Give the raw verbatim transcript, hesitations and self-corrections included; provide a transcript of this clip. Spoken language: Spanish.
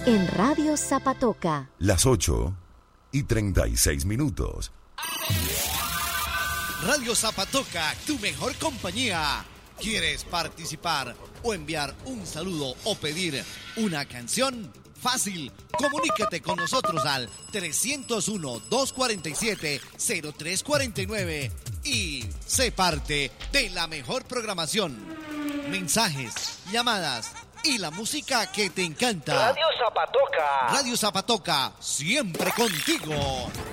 En Radio Zapatoca. Las ocho y treinta y seis minutos. Radio Zapatoca, tu mejor compañía. ¿Quieres participar o enviar un saludo o pedir una canción? Fácil, comunícate con nosotros al trescientos uno, doscientos cuarenta y siete, cero tres cuarenta y nueve y sé parte de la mejor programación. Mensajes, llamadas y la música que te encanta. Radio Zapatoca. Radio Zapatoca, siempre contigo.